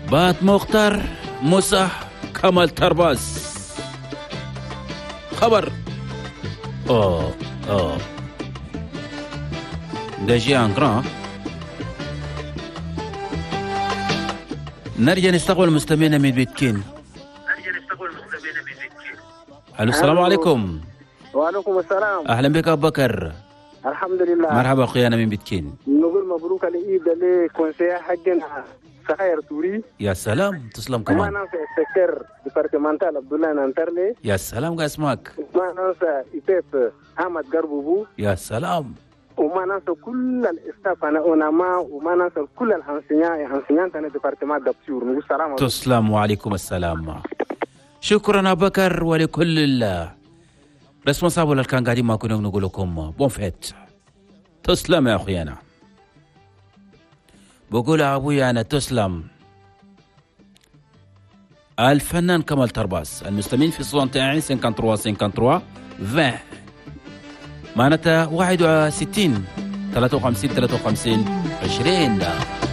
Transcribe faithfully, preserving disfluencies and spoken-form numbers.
بات مختار موسى كمال ترباس. خبر اوه اوه ده جي ان جران. نرجع نستقبل مستمعينا من بيتكين. نرجع نستقبل مستمعينا من بيتكين. الو السلام عليكم. وعليكم السلام. اهلا بك ابو بكر. الحمد لله. مرحبا اخويا، انا من بيتكين. نقول مبروك العيد لكونسيا حقنا سخير توري. يا سلام، تسلم كمان. ما ننسى السكر ديبارتمنتال عبد الله نانترلي. يا سلام، قاعد اسمعك. ما ننسى ايبيب احمد قربوبو. يا سلام. وما ننسى كل الاستاف انا ونما وما ننسى كل الانسيان انسيان تاع ديبارتمنت دابسور. نقول السلام عليكم. تسلم وعليكم السلام. شكرا ابو بكر ولكل الريسبونسابل اللي كان قاعدين معكم نقول لكم بون فيت. تسلم يا اخويانا. بقول ابويا انا تسلم. الفنان كمال ترباس. المستمعين في صوت تاعي ثلاثة وخمسين ثلاثة وخمسين عشرين معناتها واحد وستين ثلاثة وخمسين ثلاثة وخمسين عشرين.